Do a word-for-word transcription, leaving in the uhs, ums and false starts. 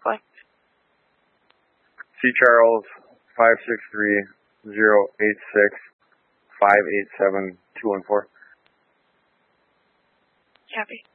Fine. C. Charles, five six three, zero eight six, five eight seven, two one four. Copy.